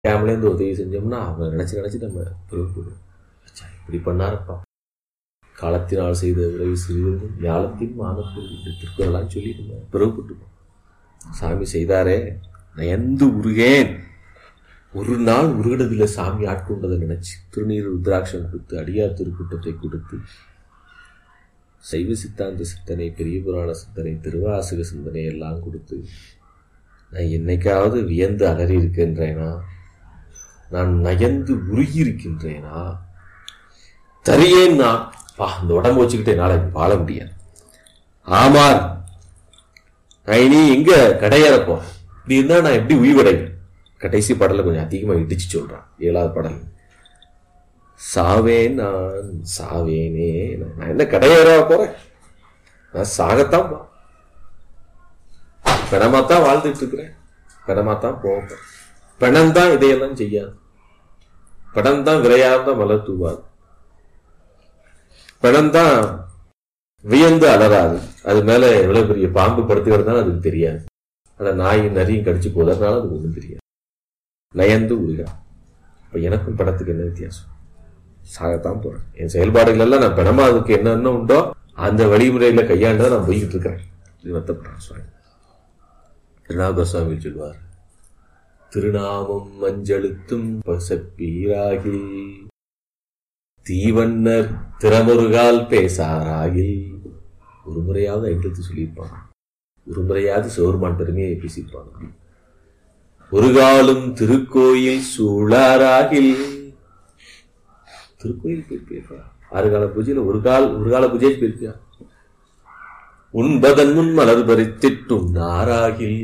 கேமலே இந்த உதவி செஞ்சோம்னா அவங்க நினைச்சு நம்ம பிறகு இப்படி பண்ணாரப்பா, காலத்தினால் செய்த உதவி சிறிது ஞாலத்தின் மானத்தில் திருக்குறளான்னு சொல்லி நம்ம பிறகுப்பட்டுப்போம். சாமி செய்தாரே, நயந்து உருகேன், ஒரு நாள் உருகினதில்லை சாமி ஆட்கொண்டதை நினைச்சு திருநீர் ருத்ராட்சம் கொடுத்து அடியார் திருக்கூட்டத்தை கொடுத்து சைவ சித்தாந்த சிந்தனை, பெரிய புராண சிந்தனை, திருவாசக சிந்தனை எல்லாம் கொடுத்து நான் என்னைக்காவது வியந்து அலறி இருக்கின்றேனா? நான் நயந்து உருகி இருக்கின்றேனா? தரியேன்னா இந்த உடம்பு வச்சுக்கிட்டே நாளைக்கு வாழ முடியாது. ஆமார் நான் இனி எங்க கடையறப்போ இப்படி இருந்தா நான் எப்படி உயிர்வடைவேன்? கடைசி பாடல கொஞ்சம் அதிகமா இடிச்சு சொல்றான். 7வது பாடல், சாவேன் சாவேனே, நான் என்ன கடையேற போறேன்? நான் சாகத்தான் பிணமாத்தான் வாழ்ந்துட்டு இருக்கிறேன், பிணமாத்தான் போவேன். பிணம்தான் இதையெல்லாம் செய்யாது, பிணம்தான் விரையார்ந்த மலர் தூவாது, பிணம்தான் வியந்து அலராது. அது மேல எவ்வளவு பெரிய பாம்பு படுத்துக்கிறதுனால அதுக்கு தெரியாது. ஆனா நாயும் நரியும் கடிச்சு போதறதுனால அதுக்கு ஒன்றும் தெரியாது. நயந்து உருகா. இப்ப எனக்கும் படத்துக்கு என்ன வித்தியாசம்? சாகத்தான் போறேன். என் செயல்பாடுகள் எல்லாம் நான் பிணமா அதுக்கு என்னென்ன உண்டோ அந்த வழிமுறையில கையாண்டுதான் நான் போய்கிட்டு இருக்கிறேன். இது வருத்தப்படுறேன் சுவாமி. திருநாவுக்கர சுவாமி சொல்வார், திருநாமம் மஞ்சளுத்தும் பசப்பீராகி தீவண்ணர் திறமுருகால் பேசாராகி. ஒரு முறையாவது ஐந்தெழுத்து சொல்லியிருப்பாங்க, ஒரு முறையாவது சிவருமான் பெருமையை பேசியிருப்பாங்க. ஒரு காலும் திருக்கோயில் சூழாராகில். திருக்கோயில் போயிருப்பா, 6 கால பூஜையில ஒரு கால பூஜை போயிருப்பியா? உண்பதன் முன் மலர் பறித்திட்டும் நாராகில்.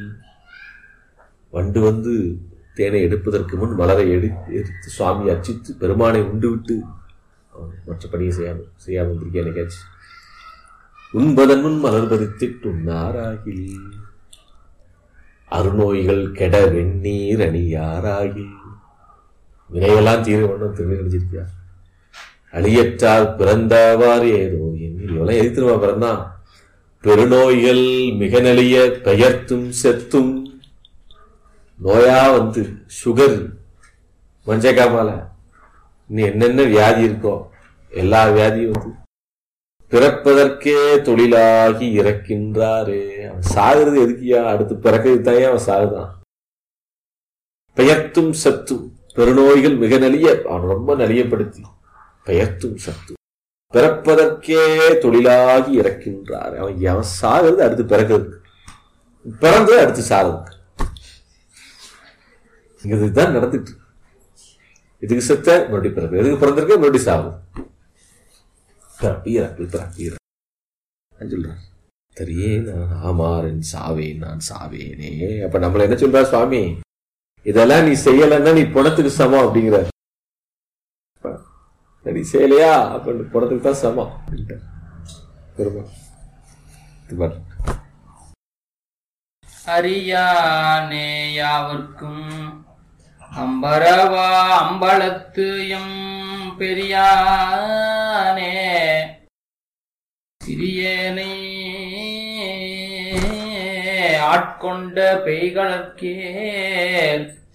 வண்டு வந்து தேனை எடுப்பதற்கு முன் மலரை எடுத்து சுவாமி அர்ச்சித்து பெருமானை உண்டு விட்டு மற்ற பணியை செய்யாம இருந்திருக்கேன் என்னைக்காச்சு. உண்பதன் முன் மலர் பறித்திட்டும் நாராகில். அருநோய்கள் கெட வெந்நீர் அணியாராகில். வினையெல்லாம் தீர ஒன்றும் திருநீர் அணிஞ்சிருக்கியா? அழியற்றால் பிறந்தவாறு ஏதோ எண்ணில் எவ்வளவு எதிர்த்துருவா பிறந்தான். பெருநோய்கள் மிக நெளிய பெயர்த்தும் செத்தும். நோயா வந்து சுகர், மஞ்சக்காமால, இன்னும் என்னென்ன வியாதி இருக்கோ எல்லா வியாதியும் வந்து பிறப்பதற்கே தொழிலாகி இறக்கின்றாரே. அவன் சாகுறது எதுக்கியா? அடுத்து பிறக்கிறது தான் அவன் சாகுதான். பெயர்த்தும் சத்தும். பெருநோய்கள் மிக நலிய, அவன் ரொம்ப நலியப்படுத்தி பெயர்த்தும் சத்தும். பிறப்பதற்கே தொழிலாகி இறக்கின்றார். அவன் சாகுறது அடுத்து பிறக்கிறதுக்கு, பிறந்தது அடுத்து சாகுறதுக்கு. இதுதான் நடந்துட்டு. இதுக்கு செத்த மறுபடியும் பிறகு, எதுக்கு பிறந்திருக்க மறுபடியும் சாகும். சொல்றார், தெரியே நான் ஆமாறன் சாவேன் நான் சாவேனே. அப்ப நம்மள என்ன சொல்றா சுவாமி? இதெல்லாம் நீ செய்யலன்னா நீ பணத்துக்கு சமம் அப்படிங்கிற. நீ செய்யலையா அப்ப பணத்துக்கு தான் சமம். அறியானே யாவர்க்கும் அம்பரவா அம்பலத்து எம் பெரியானே சிறியேனை ஆட்கொண்ட பெய்களற்கே